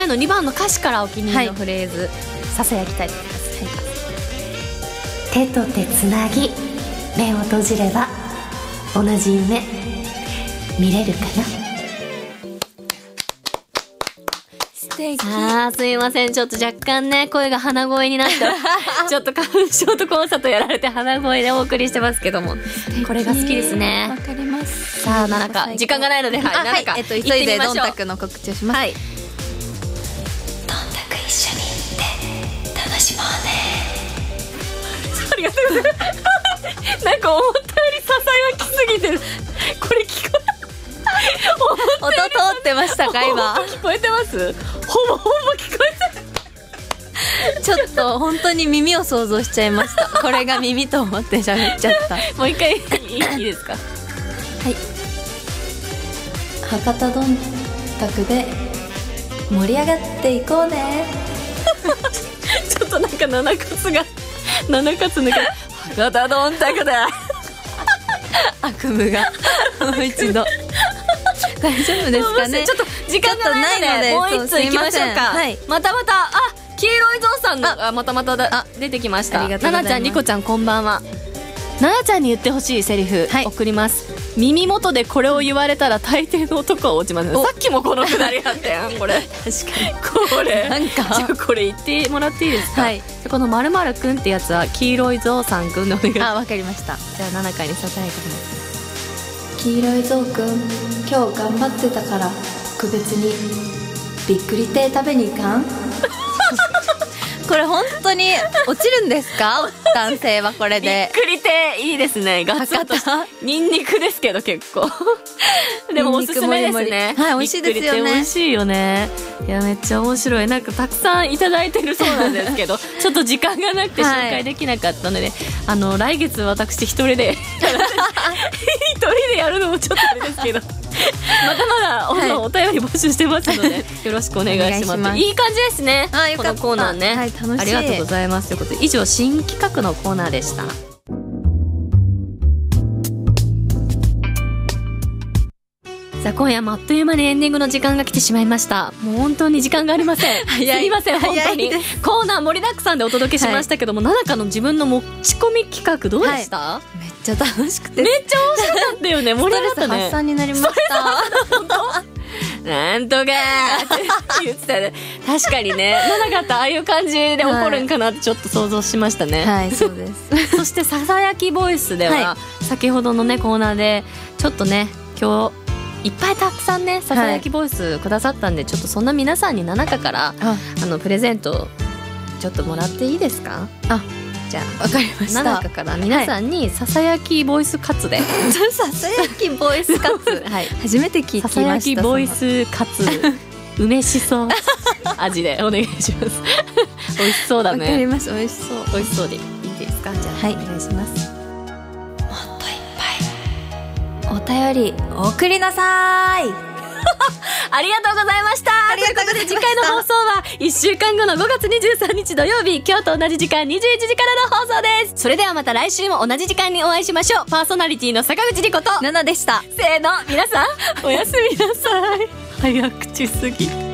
の2番の歌詞からお気に入りのフレーズ、ささやきたいと思います。手と手つなぎ目を閉じれば同じ夢見れるかな。すいません、ちょっと若干ね声が鼻声になってちょっと花粉症とコンサートやられて鼻声でお送りしてますけども、これが好きですね。 わかります。 さあナナカ時間がないので、はい、ナナカ急いでドンタクの告知をします。はい、 ドンタク一緒に行って楽しもうね。ありがとうございますなんか思ったよりささやきすぎてるこれ聞こえ音通ってましたか今。 聞こえてます？ほぼ聞こえてる。 ちょっと本当に耳を想像しちゃいましたこれが耳と思って喋っちゃったもう一回いいですか？はい、 博多どんたくで盛り上がっていこうねちょっとなんか七活抜け博多どんたくだ悪夢がもう一度大丈夫ですかね。 ちょっと時間がないのでもう一つ行きましょうか。はい、また黄色いゾウさんがまた出てきました。ナナちゃん、リコちゃん、こんばんは。ナナちゃんに言ってほしいセリフ、送ります。耳元でこれを言われたら大抵の男は落ちます。さっきもこのくだりあったやんこれ。確かにこれなんかじゃあこれ言ってもらっていいですか？はい、この〇〇くんってやつは黄色いゾウさんくんでお願いします。 わかりました。 じゃあナナカにささやいてもらって。 黄色いゾウくん、今日頑張ってたから特別にびっくり亭食べに行かんこれ本当に落ちるんですか男性はこれで。 びっくり亭いいですね。ガツンとニンニクですけど結構でもおすすめですね。 はい、美味しいですよね。 美味しいよね。いやめっちゃ面白い。なんかたくさんいただいてるそうなんですけどちょっと時間がなくて紹介できなかったので、来月私一人でやるのもちょっとあれですけどまだお便り募集してますのでよろしくお願いします。いい感じですねこのコーナーね。楽しい。ありがとうございます。ということで以上新企画のコーナーでした。さあ今夜もあっという間にエンディングの時間が来てしまいました。もう本当に時間がありません。すみません本当にコーナー盛りだくさんでお届けしましたけども、ナナカの自分の持ち込み企画どうでした？ めっちゃ楽しくて、 めっちゃ面白かったよね。盛り上がったね。 ストレス発散になりましたなんとかって言ってたね。確かにね、ナナカってああいう感じで怒るんかなってちょっと想像しましたね。 はい、そうですそしてささやきボイスでは、先ほどのねコーナーでちょっとね今日いっぱいたくさんねささやきボイスくださったんで、ちょっとそんな皆さんにナナカからプレゼントちょっともらっていいですか？じゃあわかりました。 ナナカから皆さんにささやきボイスカツでささやきボイスカツはい、初めて聞きました。 ささやきボイスカツ梅しそ味でお願いします美味しそうだね。 わかります。美味しそう。 美味しそうでいいですか？じゃあ、お願いします。 もっといっぱいお便りお送りなさいありがとうございました。 ありがとうございました。 次回の放送は1週間後の5月23日土曜日、今日と同じ時間21時からの放送です。それではまた来週も同じ時間にお会いしましょう。パーソナリティの坂口理子とナナでした。 せーの、皆さんおやすみなさい。早口すぎ。